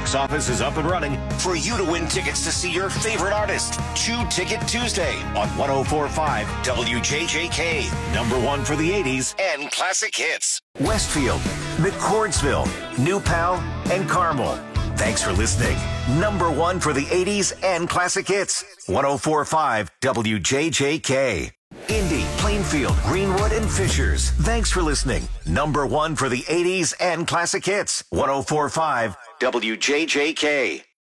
box office is up and running for you to win tickets to see your favorite artist. Chew Ticket Tuesday on 104.5 WJJK. Number one for the 80s and classic hits. Westfield, McCordsville, New Pal, and Carmel. Thanks for listening. Number one for the 80s and classic hits. 104.5 WJJK. Indy, Plainfield, Greenwood, and Fishers. Thanks for listening. Number one for the 80s and classic hits. 104.5 WJJK.